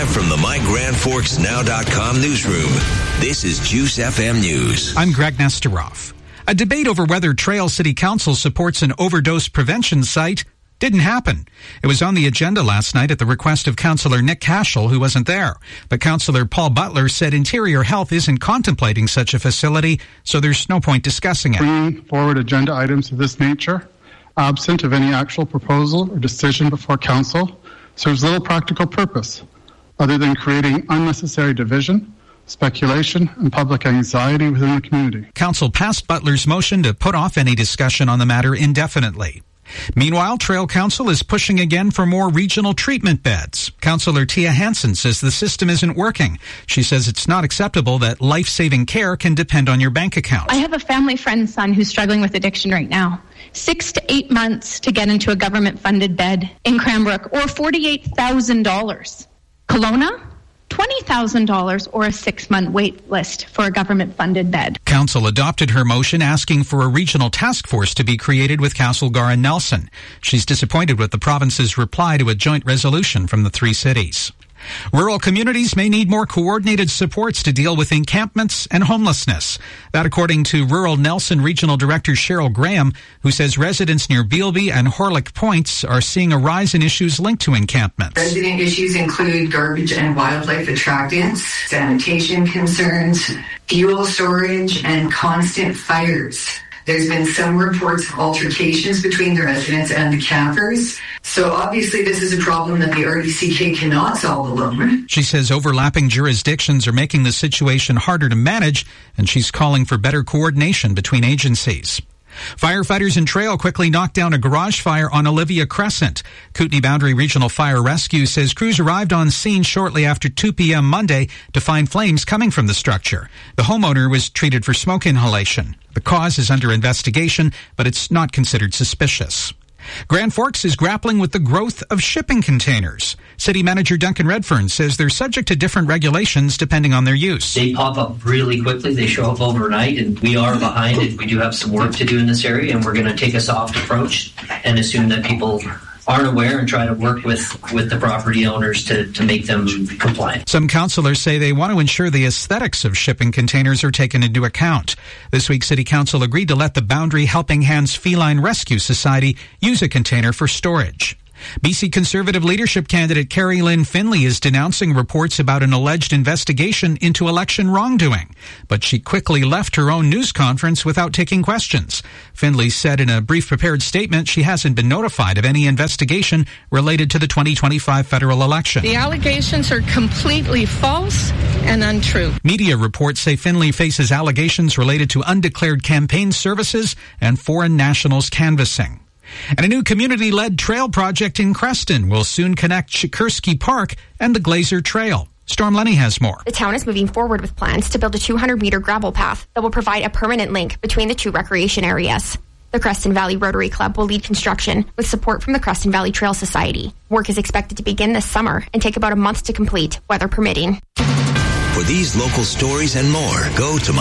Live from the MyGrandForksNow.com newsroom, this is Juice FM News. I'm Greg Nesteroff. A debate over whether Trail City Council supports an overdose prevention site didn't happen. It was on the agenda last night at the request of Councillor Nick Cashel, who wasn't there. But Councillor Paul Butler said Interior Health isn't contemplating such a facility, so there's no point discussing it. Bringing forward agenda items of this nature, absent of any actual proposal or decision before Council, serves little practical purpose other than creating unnecessary division, speculation, and public anxiety within the community. Council passed Butler's motion to put off any discussion on the matter indefinitely. Meanwhile, Trail Council is pushing again for more regional treatment beds. Councillor Tia Hansen says the system isn't working. She says it's not acceptable that life-saving care can depend on your bank account. I have a family friend's son who's struggling with addiction right now. 6 to 8 months to get into a government-funded bed in Cranbrook, or $48,000. Kelowna? $20,000 or a 6-month wait list for a government-funded bed. Council adopted her motion asking for a regional task force to be created with Castlegar and Nelson. She's disappointed with the province's reply to a joint resolution from the three cities. Rural communities may need more coordinated supports to deal with encampments and homelessness. That according to Rural Nelson Regional Director Cheryl Graham, who says residents near Bealby and Horlick Points are seeing a rise in issues linked to encampments. Resident issues include garbage and wildlife attractants, sanitation concerns, fuel storage, and constant fires. There's been some reports of altercations between the residents and the campers. So obviously this is a problem that the RDCK cannot solve alone. She says overlapping jurisdictions are making the situation harder to manage, and she's calling for better coordination between agencies. Firefighters in Trail quickly knocked down a garage fire on Olivia Crescent. Kootenay Boundary Regional Fire Rescue says crews arrived on scene shortly after 2 p.m. Monday to find flames coming from the structure. The homeowner was treated for smoke inhalation. The cause is under investigation, but it's not considered suspicious. Grand Forks is grappling with the growth of shipping containers. City Manager Duncan Redfern says they're subject to different regulations depending on their use. They pop up really quickly. They show up overnight, and we are behind it. We do have some work to do in this area, and we're going to take a soft approach and assume that people aren't aware and try to work with the property owners to make them compliant. Some councillors say they want to ensure the aesthetics of shipping containers are taken into account. This week, City Council agreed to let the Boundary Helping Hands Feline Rescue Society use a container for storage. BC Conservative leadership candidate Carrie Lynn Finley is denouncing reports about an alleged investigation into election wrongdoing, but she quickly left her own news conference without taking questions. Finley said in a brief prepared statement she hasn't been notified of any investigation related to the 2025 federal election. The allegations are completely false and untrue. Media reports say Finley faces allegations related to undeclared campaign services and foreign nationals canvassing. And a new community-led trail project in Creston will soon connect Chikursky Park and the Glazer Trail. Storm Lenny has more. The town is moving forward with plans to build a 200-meter gravel path that will provide a permanent link between the two recreation areas. The Creston Valley Rotary Club will lead construction with support from the Creston Valley Trail Society. Work is expected to begin this summer and take about a month to complete, weather permitting. For these local stories and more, go to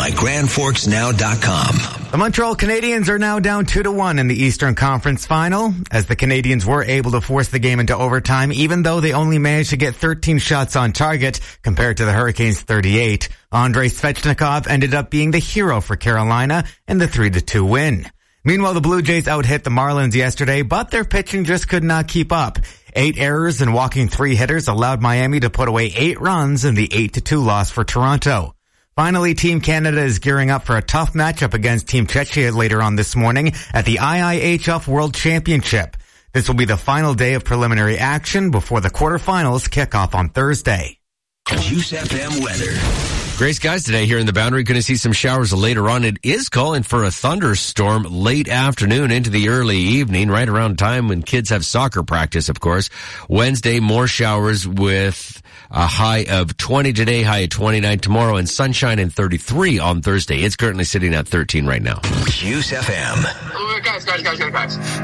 MyGrandForksNow.com. The Montreal Canadiens are now down 2-1 in the Eastern Conference Final, as the Canadiens were able to force the game into overtime, even though they only managed to get 13 shots on target compared to the Hurricanes' 38. Andrei Svechnikov ended up being the hero for Carolina in the 3-2 win. Meanwhile, the Blue Jays out-hit the Marlins yesterday, but their pitching just could not keep up. 8 errors and walking 3 hitters allowed Miami to put away 8 runs in the 8-2 loss for Toronto. Finally, Team Canada is gearing up for a tough matchup against Team Czechia later on this morning at the IIHF World Championship. This will be the final day of preliminary action before the quarterfinals kick off on Thursday. Juice FM weather. Gray skies today here in the Boundary. Going to see some showers later on. It is calling for a thunderstorm late afternoon into the early evening, right around time when kids have soccer practice, of course. Wednesday, more showers with a high of 20 today, high of 29 tomorrow, and sunshine and 33 on Thursday. It's currently sitting at 13 right now. Juice FM. Guys.